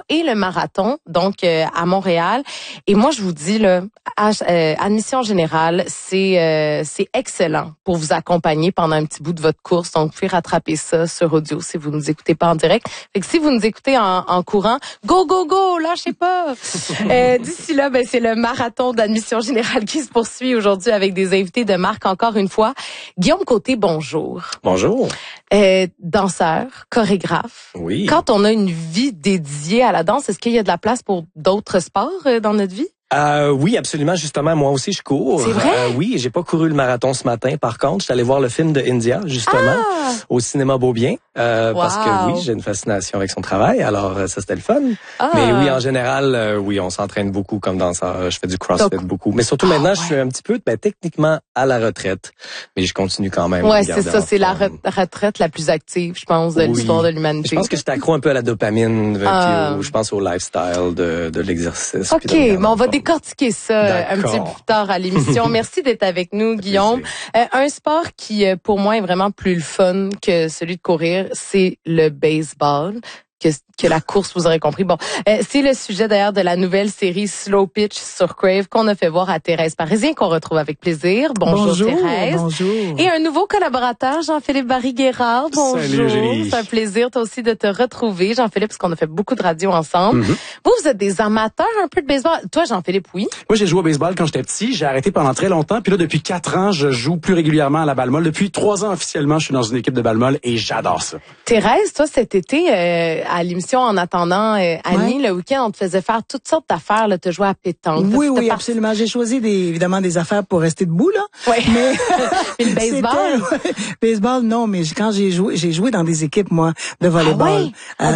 et le marathon, donc à Montréal. Et moi, je vous dis, là, Admission Générale, c'est excellent pour vous accompagner pendant un petit bout de votre course. Donc, vous pouvez rattraper ça sur audio si vous nous écoutez pas en direct. Fait que si vous nous écoutez en courant, go, go, go, lâchez pas! D'ici là, ben, c'est le marathon d'Admission Générale qui se poursuit aujourd'hui avec des invités de marque encore une fois. Guillaume Côté, bonjour. Bonjour. Danseur, chorégraphe. Oui. Quand on a une vie dédiée à la danse, est-ce qu'il y a de la place pour d'autres sports dans notre vie? Oui, absolument. Justement, moi aussi, je cours. C'est vrai? Oui, j'ai pas couru le marathon ce matin. Par contre, je suis allé voir le film de India, justement, au cinéma Beaubien. Parce que oui, j'ai une fascination avec son travail. Alors, ça, c'était le fun. Mais oui, en général, oui, on s'entraîne beaucoup comme danseur. Je fais du CrossFit beaucoup. Mais surtout maintenant, je suis un petit peu, techniquement à la retraite. Mais je continue quand même. Ouais, c'est ça. C'est la retraite la plus active, je pense, de l'histoire de l'humanité. Je pense que je t'accro un peu à la dopamine, puis je pense au lifestyle de l'exercice. OK, mais on va décortiquer ça un petit peu plus tard à l'émission. Merci d'être avec nous, Guillaume. Un sport qui, pour moi, est vraiment plus le fun que celui de courir, c'est le baseball. Que la course, vous aurez compris. Bon, c'est le sujet d'ailleurs de la nouvelle série Slow Pitch sur Crave qu'on a fait voir à Thérèse Parisien, qu'on retrouve avec plaisir. Bonjour Thérèse. Bonjour. Et un nouveau collaborateur, Jean-Philippe Barry-Guérard. Bonjour. Salut, c'est un plaisir toi aussi de te retrouver, Jean-Philippe, parce qu'on a fait beaucoup de radio ensemble. Vous êtes des amateurs un peu de baseball. Toi, Jean-Philippe, oui. Moi, j'ai joué au baseball quand j'étais petit. J'ai arrêté pendant très longtemps. Puis là, depuis 4 ans, je joue plus régulièrement à la balle molle. Depuis 3 ans, officiellement, je suis dans une équipe de balle molle et j'adore ça. Thérèse, toi, cet été, à l'émission En attendant Annie, le week-end, on te faisait faire toutes sortes d'affaires. Tu jouais à pétanque. Oui, absolument. J'ai choisi évidemment des affaires pour rester debout, là. Oui. Mais le baseball? Baseball, non, mais quand j'ai joué dans des équipes, moi, de volleyball.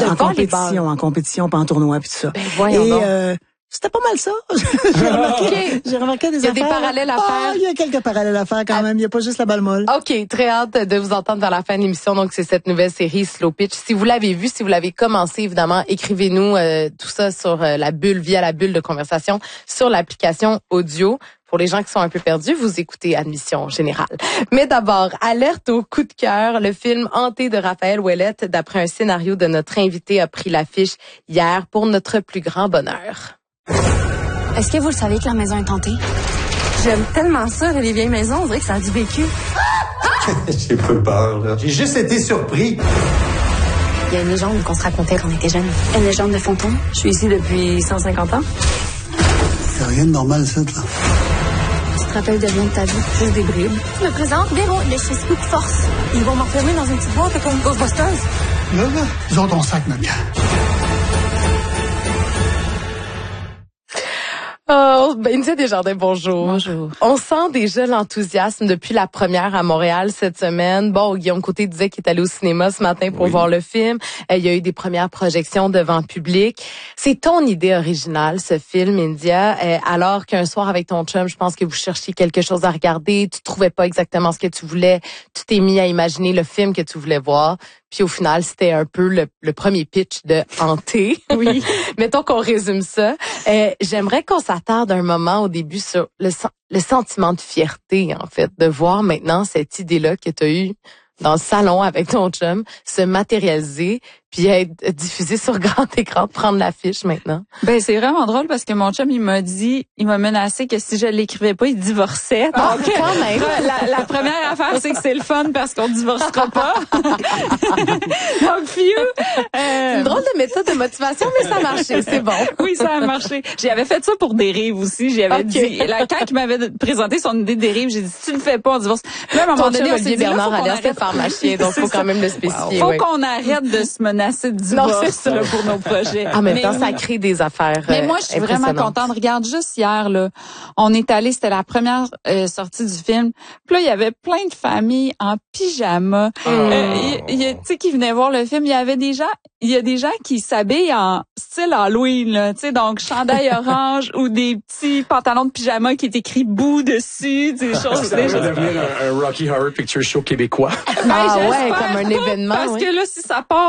En compétition, pas en tournoi, puis tout ça. Ben, voyons donc. C'était pas mal ça. J'ai remarqué des affaires. Il y a des parallèles à faire. Il y a quelques parallèles à faire quand même. Il n'y a pas juste la balle molle. OK, très hâte de vous entendre vers la fin de l'émission. Donc, c'est cette nouvelle série Slow Pitch. Si vous l'avez vu, si vous l'avez commencé, évidemment, écrivez-nous tout ça sur la bulle, via la bulle de conversation, sur l'application audio. Pour les gens qui sont un peu perdus, vous écoutez Admission Générale. Mais d'abord, alerte au coup de cœur. Le film Hanté de Raphaël Ouellette, d'après un scénario de notre invité, a pris l'affiche hier pour notre plus grand bonheur. Est-ce que vous le savez que la maison est hantée? J'aime tellement ça, les vieilles maisons, on dirait que ça a du vécu. J'ai peu peur, là. J'ai juste été surpris. Il y a une légende qu'on se racontait quand on était jeunes. Une légende de fantôme. Je suis ici depuis 150 ans. C'est rien de normal, ça, là. Tu te rappelles de rien de ta vie? Juste des bribes. Je me présente, Véro, de chez Scoop Force. Ils vont m'enfermer dans une petite boîte comme Ghostbusters. Là, nous autres, on sac notre camp. Oh, India Desjardins, bonjour. Bonjour. On sent déjà l'enthousiasme depuis la première à Montréal cette semaine. Bon, Guillaume Côté disait qu'il est allé au cinéma ce matin pour voir le film. Il y a eu des premières projections devant public. C'est ton idée originale, ce film, India. Alors qu'un soir avec ton chum, je pense que vous cherchiez quelque chose à regarder, tu trouvais pas exactement ce que tu voulais, tu t'es mis à imaginer le film que tu voulais voir. Puis au final, c'était un peu le premier pitch de Hanté. Oui. Mettons qu'on résume ça. J'aimerais qu'on s'attarde un moment au début sur le sentiment de fierté, en fait, de voir maintenant cette idée-là que tu as eue dans le salon avec ton chum se matérialiser puis être diffusée sur grand écran, prendre l'affiche maintenant. Ben c'est vraiment drôle parce que mon chum il m'a menacé que si je l'écrivais pas, il divorçait. Donc quand même. La première affaire c'est que c'est le fun parce qu'on divorcera pas. Donc c'est une drôle de méthode de motivation, mais ça a marché, c'est bon. Oui, ça a marché. J'avais fait ça pour Dérive aussi. J'avais dit quand il m'avait présenté son idée de Dérive, j'ai dit si tu le fais pas, on divorce. Puis à un moment donné, Olivier Bernard alias le pharmacien, donc faut quand même le spécifier. Faut qu'on arrête de se menacer de divorce là, pour nos projets. En même temps, ça crée des affaires. Mais moi, je suis vraiment contente. Regarde, juste hier, là, on est allé, c'était la première sortie du film. Puis là, il y avait plein de familles en pyjama. Tu sais, qui venaient voir le film. Il y a des gens qui s'habillent en style Halloween, là, tu sais, donc chandail orange ou des petits pantalons de pyjama qui est écrit Boo dessus, des choses. Ça va devenir un Rocky Horror Picture Show québécois. Ouais, comme un événement. Parce que là, si ça part d'un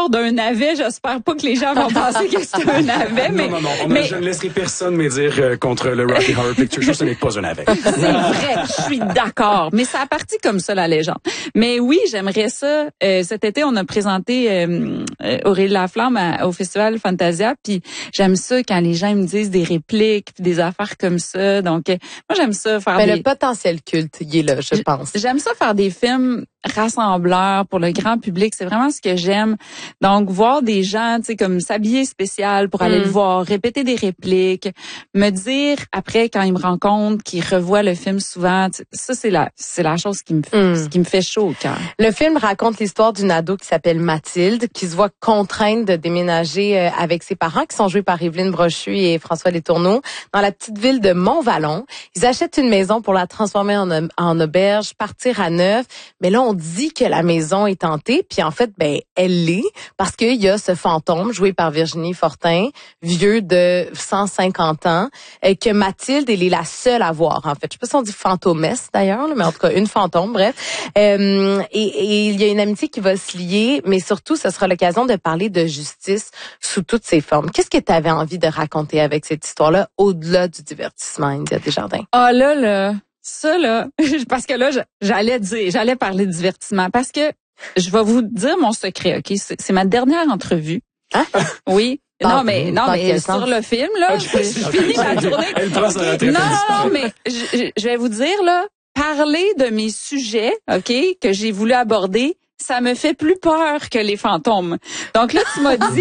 navet. J'espère pas que les gens vont penser que c'est un navet. Non. Je ne laisserai personne me dire contre le Rocky Horror Picture Show, ce n'est pas un navet. C'est vrai, je suis d'accord. Mais ça a parti comme ça, la légende. Mais oui, j'aimerais ça. Cet été, on a présenté Aurélie Laflamme au Festival Fantasia. Puis j'aime ça quand les gens me disent des répliques puis des affaires comme ça. Donc, moi, j'aime ça faire le potentiel culte, il est là, je pense. J'aime ça faire des films rassembleurs pour le grand public. C'est vraiment ce que j'aime. Donc, voir des gens, tu sais, comme s'habiller spécial pour aller le voir, répéter des répliques, me dire après, quand ils me rencontrent, qu'ils revoient le film souvent, ça, c'est la chose qui me fait chaud au cœur. Le film raconte l'histoire d'une ado qui s'appelle Mathilde, qui se voit contrainte de déménager avec ses parents, qui sont joués par Évelyne Brochu et François Letourneau, dans la petite ville de Mont-Vallon. Ils achètent une maison pour la transformer en auberge, partir à neuf. Mais là, on dit que la maison est hantée, puis en fait, elle l'est, parce qu'il y a ce fantôme joué par Virginie Fortin, vieux de 150 ans, que Mathilde, elle est la seule à voir, en fait. Je sais pas si on dit fantomesse, d'ailleurs, mais en tout cas, une fantôme, bref. Et il y a une amitié qui va se lier, mais surtout, ce sera l'occasion de parler de justice sous toutes ses formes. Qu'est-ce que tu avais envie de raconter avec cette histoire-là, au-delà du divertissement, India Desjardins? Ah là, ça là, parce que là, j'allais parler de divertissement, parce que je vais vous dire mon secret, OK? C'est ma dernière entrevue. Hein? Oui. Non, mais sur le film, là, je finis ma journée. Elle prend sa retraite. Non, mais je vais vous dire, là, parler de mes sujets, OK, que j'ai voulu aborder, ça me fait plus peur que les fantômes. Donc là, tu m'as dit,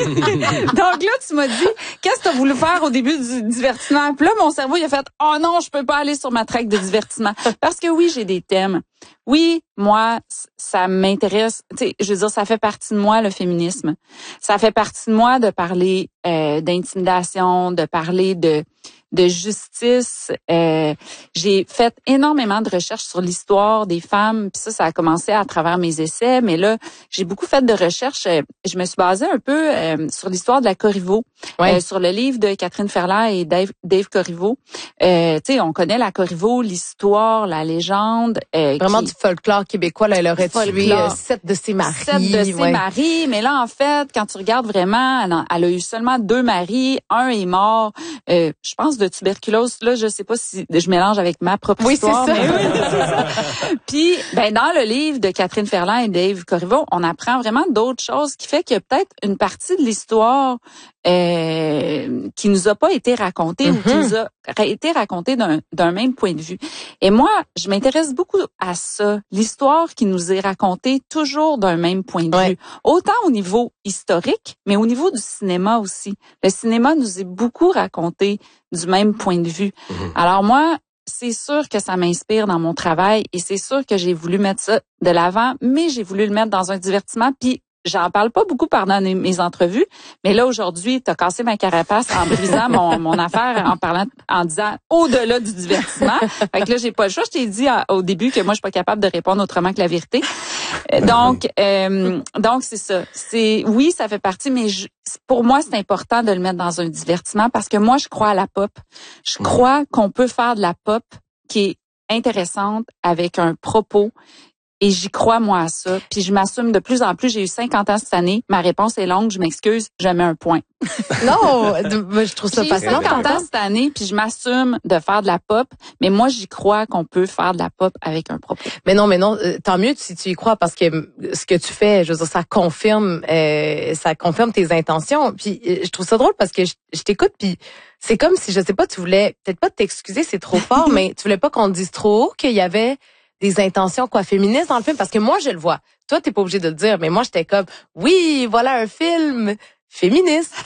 qu'est-ce que tu as voulu faire au début du divertissement? Puis là, mon cerveau, il a fait, oh non, je peux pas aller sur ma track de divertissement. Parce que oui, j'ai des thèmes. Oui, moi, ça m'intéresse. Tu sais, je veux dire, ça fait partie de moi, le féminisme. Ça fait partie de moi de parler d'intimidation, de parler de justice. J'ai fait énormément de recherches sur l'histoire des femmes, puis ça a commencé à travers mes essais, mais là, j'ai beaucoup fait de recherches. Je me suis basée un peu sur l'histoire de la Corriveau, sur le livre de Catherine Ferland et Dave Corriveau. Tu sais, on connaît la Corriveau, l'histoire, la légende. Vraiment du folklore québécois, là, elle aurait tué 7 de ses maris. 7 de ses maris, mais là, en fait, quand tu regardes vraiment, elle a eu seulement 2 maris, un est mort, je pense de tuberculose. Là, je sais pas si je mélange avec ma propre histoire. C'est ça. Mais oui, c'est ça. Puis, dans le livre de Catherine Ferland et Dave Corriveau, on apprend vraiment d'autres choses qui fait qu'il y a peut-être une partie de l'histoire qui nous a pas été racontée ou qui nous a été racontée d'un même point de vue. Et moi, je m'intéresse beaucoup à ça. L'histoire qui nous est racontée toujours d'un même point de vue. Autant au niveau historique, mais au niveau du cinéma aussi. Le cinéma nous est beaucoup raconté du même point de vue. Alors moi, c'est sûr que ça m'inspire dans mon travail et c'est sûr que j'ai voulu mettre ça de l'avant, mais j'ai voulu le mettre dans un divertissement. Puis j'en parle pas beaucoup pendant mes entrevues, mais là aujourd'hui, t'as cassé ma carapace en brisant mon affaire, en disant au-delà du divertissement. Fait que là, j'ai pas le choix. Je t'ai dit au début que moi, je suis pas capable de répondre autrement que la vérité. Donc c'est ça. Oui, ça fait partie, mais pour moi, c'est important de le mettre dans un divertissement parce que moi, je crois à la pop. Je crois qu'on peut faire de la pop qui est intéressante avec un propos. Et j'y crois, moi, à ça. Puis je m'assume de plus en plus. J'ai eu 50 ans cette année. Ma réponse est longue. Je m'excuse. Je mets un point. Non, je trouve ça fascinant. J'ai eu 50 ans cette année, puis je m'assume de faire de la pop. Mais moi, j'y crois qu'on peut faire de la pop avec un propos. Mais non, tant mieux si tu y crois parce que ce que tu fais, je veux dire, ça confirme tes intentions. Puis je trouve ça drôle parce que je t'écoute, puis c'est comme si, je sais pas, tu voulais peut-être pas t'excuser, c'est trop fort, mais tu voulais pas qu'on te dise trop haut qu'il y avait des intentions féministes dans le film, parce que moi je le vois. Toi t'es pas obligé de le dire, mais moi j'étais comme oui, voilà un film féministe.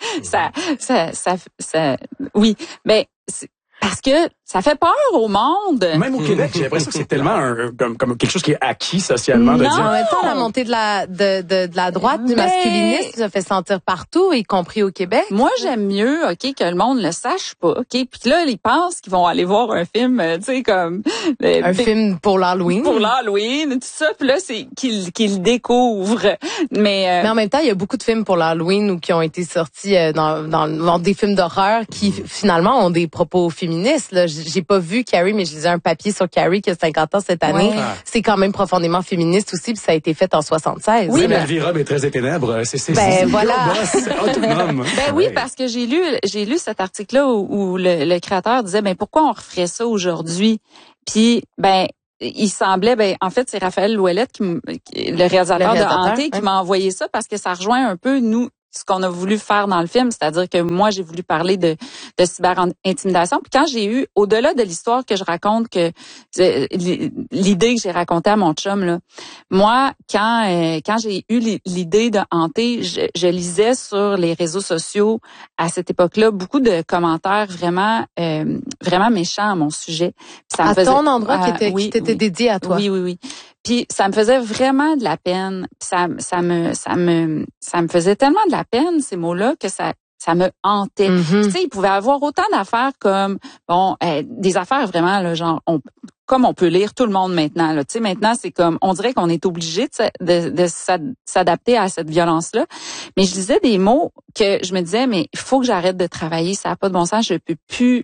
Oui, mais parce que ça fait peur au monde. Même au Québec, j'ai l'impression que c'est tellement comme quelque chose qui est acquis socialement. De dire, en même temps, la montée de la droite, du masculinisme, ça fait sentir partout, y compris au Québec. Moi, j'aime mieux, OK, que le monde le sache pas, OK. Puis là, ils pensent qu'ils vont aller voir un film, tu sais, comme un film pour l'Halloween. Pour l'Halloween, tout ça. Puis là, c'est qu'ils découvrent. Mais en même temps, il y a beaucoup de films pour l'Halloween ou qui ont été sortis dans des films d'horreur qui finalement ont des propos féministes. Là, je j'ai pas vu Carrie, mais je lisais un papier sur Carrie qui a 50 ans cette année. Ouais. C'est quand même profondément féministe aussi, puis ça a été fait en 76. Oui, mais Elvira Maîtresse des ténèbres, c'est voilà. C'est autonome. Oui, parce que j'ai lu cet article-là où le créateur disait, pourquoi on referait ça aujourd'hui? Puis, il semblait, en fait, c'est Raphaël Ouellette, le réalisateur de Hanté, qui m'a envoyé ça parce que ça rejoint un peu, nous, ce qu'on a voulu faire dans le film, c'est-à-dire que moi, j'ai voulu parler de cyber-intimidation. Puis quand j'ai eu, au-delà de l'histoire que je raconte, l'idée que j'ai racontée à mon chum, là, moi, quand j'ai eu l'idée de Hanté, je lisais sur les réseaux sociaux à cette époque-là beaucoup de commentaires vraiment méchants à mon sujet. Puis ça me faisait, ton endroit qui t'était dédié à toi. Oui. Puis ça me faisait vraiment de la peine. Ça me faisait tellement de la peine, ces mots-là, que ça me hantait. Mm-hmm. Tu sais, il pouvait avoir autant d'affaires comme des affaires vraiment là, genre comme on peut lire tout le monde maintenant là. Tu sais, maintenant c'est comme on dirait qu'on est obligé de s'adapter à cette violence-là. Mais je lisais des mots que je me disais mais il faut que j'arrête de travailler, ça a pas de bon sens, je peux plus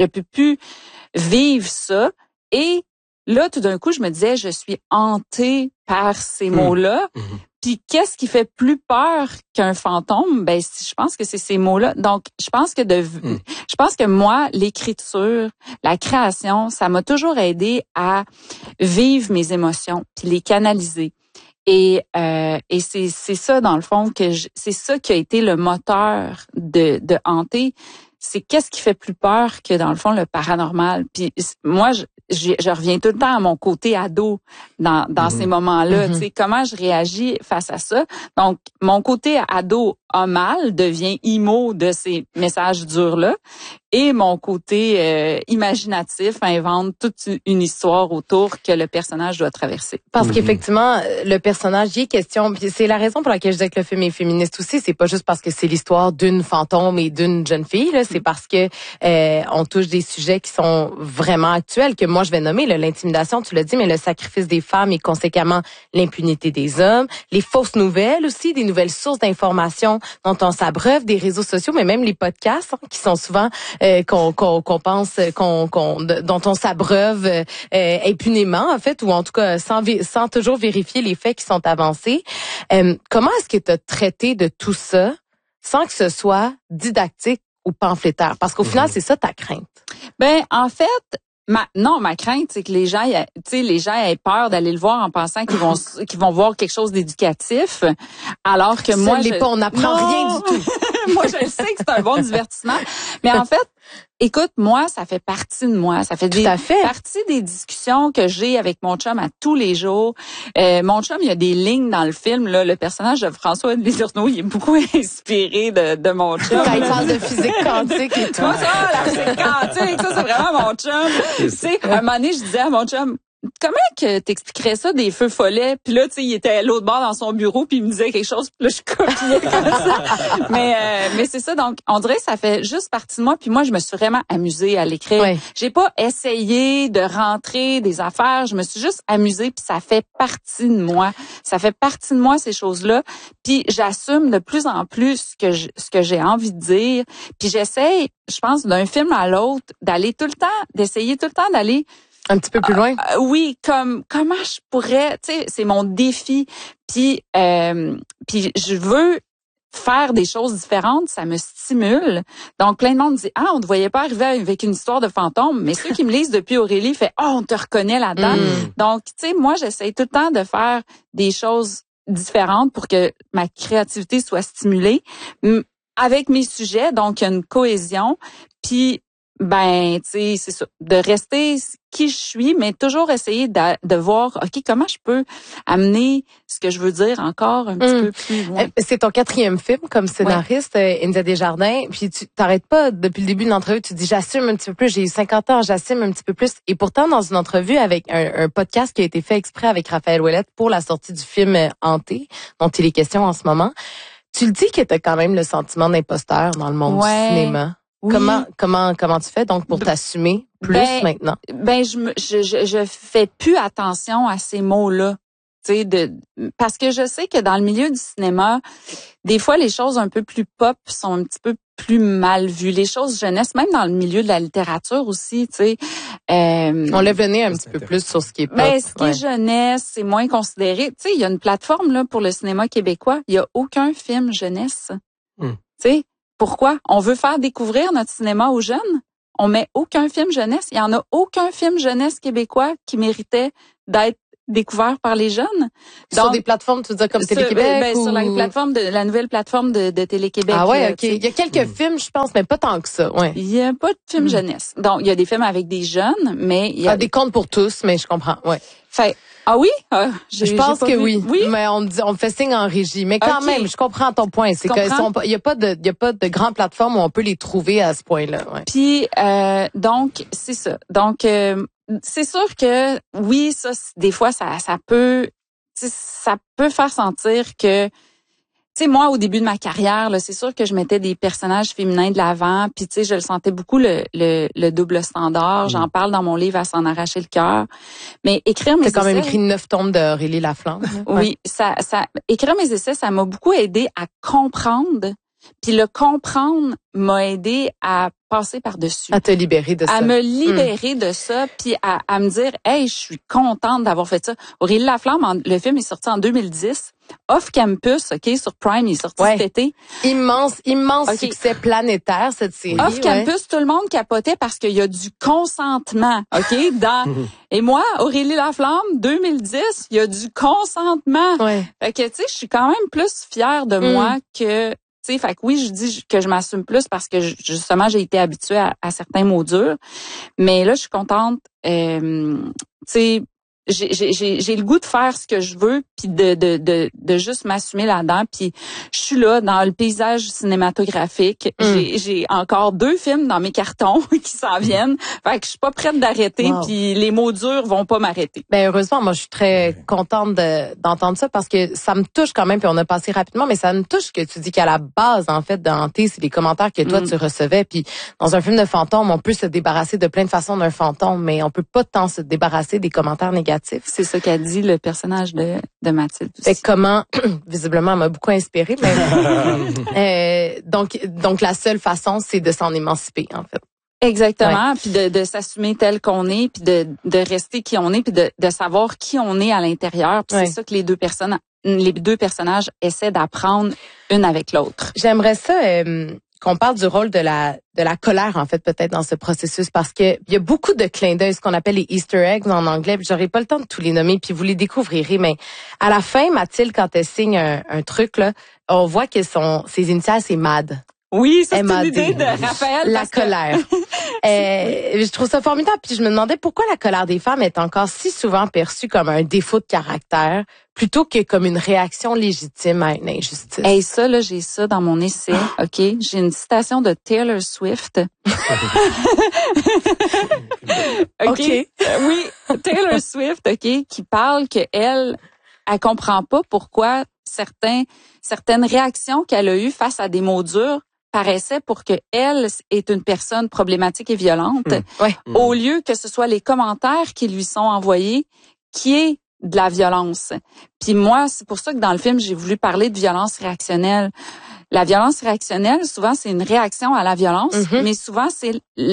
vivre ça. Et là, tout d'un coup, je me disais, je suis hantée par ces mots-là. Puis qu'est-ce qui fait plus peur qu'un fantôme? Je pense que c'est ces mots-là. Donc, je pense que moi, l'écriture, la création, ça m'a toujours aidé à vivre mes émotions puis les canaliser. Et c'est ça dans le fond c'est ça qui a été le moteur de Hanté. C'est qu'est-ce qui fait plus peur que dans le fond le paranormal. Puis moi je reviens tout le temps à mon côté ado dans ces moments-là, tu sais comment je réagis face à ça. Donc mon côté ado a mal devient emo de ces messages durs là et mon côté imaginatif invente toute une histoire autour que le personnage doit traverser. Parce qu'effectivement le personnage y est question, puis c'est la raison pour laquelle je disais que le film est féministe aussi, c'est pas juste parce que c'est l'histoire d'une fantôme et d'une jeune fille là, c'est parce que on touche des sujets qui sont vraiment actuels que moi je vais nommer là, l'intimidation, tu l'as dit, mais le sacrifice des femmes et conséquemment l'impunité des hommes, les fausses nouvelles aussi, des nouvelles sources d'informations dont on s'abreuve, des réseaux sociaux, mais même les podcasts qui sont souvent qu'on pense dont on s'abreuve impunément en fait, ou en tout cas sans toujours vérifier les faits qui sont avancés. Comment est-ce que tu as traité de tout ça sans que ce soit didactique ou pamphlétaire? Parce qu'au final, c'est ça ta crainte. En fait, ma crainte, c'est que les gens aient peur d'aller le voir en pensant qu'ils vont voir quelque chose d'éducatif, alors que moi, on n'apprend rien du tout. Moi, je sais que c'est un bon divertissement, mais en fait, écoute, moi, ça fait partie de moi. Ça fait partie des discussions que j'ai avec mon chum à tous les jours. Mon chum, il y a des lignes dans le film. Là, le personnage de François Letourneau, il est beaucoup inspiré de mon chum. Quand il parle de physique quantique et tout. Moi, ça, la physique quantique, ça, c'est vraiment mon chum. Tu sais, un moment donné, je disais à mon chum, comment que t'expliquerais ça des feux follets? Puis là, tu sais, il était à l'autre bord dans son bureau, puis il me disait quelque chose, puis là, je copiais comme ça. Mais c'est ça, donc, on dirait que ça fait juste partie de moi, puis moi, je me suis vraiment amusée à l'écrire. Oui. J'ai pas essayé de rentrer des affaires, je me suis juste amusée, puis ça fait partie de moi. Ça fait partie de moi, ces choses-là. Puis j'assume de plus en plus ce que j'ai envie de dire. Puis j'essaye, je pense, d'un film à l'autre, d'essayer tout le temps d'aller un petit peu plus loin. Oui, comment je pourrais, tu sais, c'est mon défi. Puis je veux faire des choses différentes, ça me stimule. Donc plein de monde dit on ne voyait pas arriver avec une histoire de fantôme, mais ceux qui me lisent depuis Aurélie fait on te reconnaît là-dedans. Donc tu sais, moi j'essaie tout le temps de faire des choses différentes pour que ma créativité soit stimulée avec mes sujets, donc il y a une cohésion. Puis tu sais, c'est ça, de rester qui je suis, mais toujours essayer de voir, OK, comment je peux amener ce que je veux dire encore un petit peu plus loin. C'est ton 4e film comme scénariste, India Desjardins, puis tu t'arrêtes pas depuis le début de l'entrevue, tu dis j'assume un petit peu plus, j'ai eu 50 ans, j'assume un petit peu plus. Et pourtant, dans une entrevue avec un podcast qui a été fait exprès avec Raphaël Ouellette pour la sortie du film Hanté, dont il est question en ce moment, tu le dis que t'as quand même le sentiment d'imposteur dans le monde du cinéma. Oui. Comment tu fais donc pour t'assumer plus maintenant? Je fais plus attention à ces mots-là. tu sais, parce que je sais que dans le milieu du cinéma, des fois les choses un peu plus pop sont un petit peu plus mal vues. Les choses jeunesse, même dans le milieu de la littérature aussi, tu sais. On lève le nez un petit peu plus sur ce qui est pop. Ben, ce qui est jeunesse, c'est moins considéré. Tu sais, il y a une plateforme là pour le cinéma québécois. Il y a aucun film jeunesse. Tu sais, pourquoi? On veut faire découvrir notre cinéma aux jeunes. On met aucun film jeunesse. Il y en a aucun film jeunesse québécois qui méritait d'être découvert par les jeunes. Donc, sur des plateformes, tu veux dire comme Télé-Québec? Sur la plateforme la nouvelle plateforme de Télé-Québec. Ah ouais, OK. Il y a quelques films, je pense, mais pas tant que ça. Ouais. Il y a pas de film jeunesse. Donc, il y a des films avec des jeunes, mais il y a des contes pour tous, mais je comprends. Ouais. Fait, ah oui? Je pense que oui. Mais on fait signe en régie. Mais quand même, je comprends ton point. C'est que il y a pas de grandes plateformes où on peut les trouver à ce point-là. Ouais. Puis, donc, c'est ça. Donc, c'est sûr que oui, ça des fois ça peut faire sentir que tu sais moi au début de ma carrière là, c'est sûr que je mettais des personnages féminins de l'avant, puis tu sais je le sentais beaucoup le double standard, j'en parle dans mon livre à s'en arracher le cœur. Mais écrire mes essais, t'as quand même écrit 9 tomes d'Aurélie Laflamme. Oui, ça écrire mes essais, ça m'a beaucoup aidé à comprendre. Puis le comprendre m'a aidé à passer par-dessus. À te libérer de ça. À me libérer de ça, puis à me dire, hey, je suis contente d'avoir fait ça. Aurélie Laflamme, le film est sorti en 2010. Off Campus, OK, sur Prime, il est sorti cet été. Immense succès planétaire, cette série. Off Campus, tout le monde capotait parce qu'il y a du consentement, OK, et moi, Aurélie Laflamme, 2010, il y a du consentement. Fait que, tu sais, je suis quand même plus fière de moi que... Fait que oui, je dis que je m'assume plus parce que justement j'ai été habituée à certains mots durs, mais là je suis contente. Tu sais, j'ai le goût de faire ce que je veux puis de juste m'assumer là-dedans. Puis je suis là dans le paysage cinématographique. J'ai encore 2 films dans mes cartons qui s'en viennent. Fait que je suis pas prête d'arrêter. Puis les mots durs vont pas m'arrêter. Ben heureusement, moi je suis très contente d'entendre ça parce que ça me touche quand même. Puis on a passé rapidement, mais ça me touche que tu dis qu'à la base en fait d'Hanté, c'est les commentaires que toi tu recevais. Puis dans un film de fantôme, on peut se débarrasser de plein de façons d'un fantôme, mais on peut pas tant se débarrasser des commentaires négatifs. C'est ça qu'a dit le personnage de Mathilde aussi. Fait comment, visiblement, elle m'a beaucoup inspirée. Mais, donc la seule façon, c'est de s'en émanciper, en fait. Exactement, puis de s'assumer tel qu'on est, puis de rester qui on est, puis de savoir qui on est à l'intérieur. Puis c'est ça que les deux personnages essaient d'apprendre une avec l'autre. J'aimerais ça... qu'on parle du rôle de la colère, en fait, peut-être dans ce processus, parce que il y a beaucoup de clins d'œil, ce qu'on appelle les Easter eggs en anglais, puis j'aurai pas le temps de tous les nommer, puis vous les découvrirez, mais à la fin, Mathilde, quand elle signe un truc, là, on voit que ses initiales, c'est MAD. Oui, ça, c'est une idée de Raphaël. La colère. Je trouve ça formidable. Puis je me demandais pourquoi la colère des femmes est encore si souvent perçue comme un défaut de caractère plutôt que comme une réaction légitime à une injustice. Et ça, là, j'ai ça dans mon essai, OK? J'ai une citation de Taylor Swift. OK? Oui, Taylor Swift, OK, qui parle que elle comprend pas pourquoi certaines réactions qu'elle a eues face à des mots durs paraissait pour que elle est une personne problématique et violente, au lieu que ce soit les commentaires qui lui sont envoyés qui est de la violence. Puis moi, c'est pour ça que dans le film, j'ai voulu parler de violence réactionnelle. La violence réactionnelle, souvent, c'est une réaction à la violence, mais souvent, c'est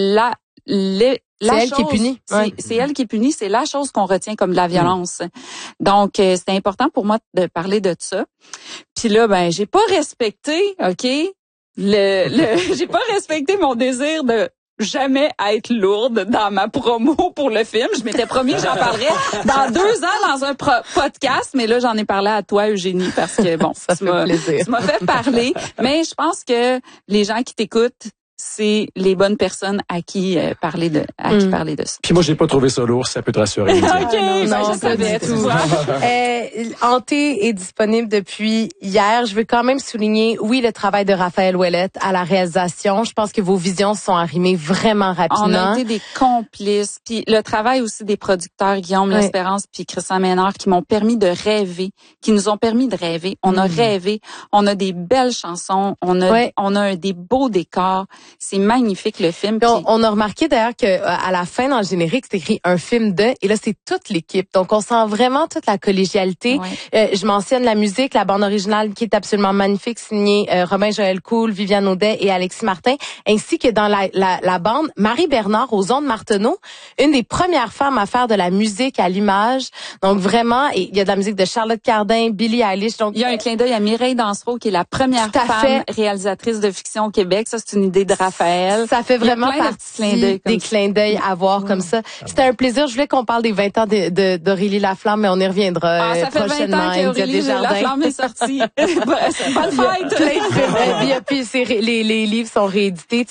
elle qui est punie. C'est elle qui est punie, c'est la chose qu'on retient comme de la violence. Donc, c'était important pour moi de parler de ça. Puis là, ben, j'ai pas respecté, OK, j'ai pas respecté mon désir de jamais être lourde dans ma promo pour le film. Je m'étais promis que j'en parlerais dans 2 ans dans un podcast, mais là, j'en ai parlé à toi, Eugénie, parce que, bon, tu m'as fait parler. Mais je pense que les gens qui t'écoutent, c'est les bonnes personnes à qui parler de ça. Puis moi, j'ai pas trouvé ça lourd, ça peut te rassurer. OK, je savais tout. Hanté est disponible depuis hier. Je veux quand même souligner, oui, le travail de Raphaël Ouellette à la réalisation. Je pense que vos visions sont arrimées vraiment rapidement. On a été des complices. Puis le travail aussi des producteurs, Guillaume L'Espérance puis Christian Ménard, qui m'ont permis de rêver, qui nous ont permis de rêver. On a rêvé. On a des belles chansons. On a des beaux décors. C'est magnifique le film. On a remarqué d'ailleurs que à la fin dans le générique, c'est écrit un film de, et là c'est toute l'équipe. Donc on sent vraiment toute la collégialité. Ouais. Je mentionne la musique, la bande originale qui est absolument magnifique, signée Robin Joël Cool, Viviane Audet et Alexis Martin, ainsi que dans la bande Marie Bernard aux ondes Marteneau, une des premières femmes à faire de la musique à l'image. Donc vraiment, il y a de la musique de Charlotte Cardin, Billie Eilish. Donc il y a un clin d'œil à Mireille Dansereau qui est la première femme réalisatrice de fiction au Québec. Ça c'est une idée de Raphaël. Ça fait vraiment partie des clins d'œil à voir comme ça. C'était un plaisir. Je voulais qu'on parle des 20 ans d'Aurélie Laflamme, mais on y reviendra ça fait prochainement. 20 ans qu'Aurélie Laflamme est sortie. Bonne fête! Plein de films. Puis les livres sont réédités.